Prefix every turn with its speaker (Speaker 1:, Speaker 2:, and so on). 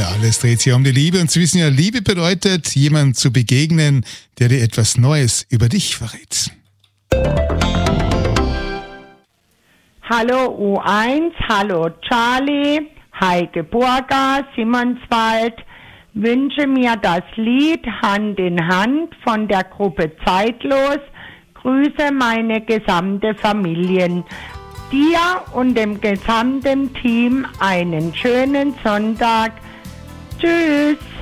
Speaker 1: Ja, alles dreht sich um die Liebe und Sie wissen ja, Liebe bedeutet, jemandem zu begegnen, der dir etwas Neues über dich verrät.
Speaker 2: Hallo U1, hallo Charlie, Heike Burger, Simonswald, wünsche mir das Lied Hand in Hand von der Gruppe Zeitlos, grüße meine gesamte Familie. Dir und dem gesamten Team einen schönen Sonntag. Tschüss.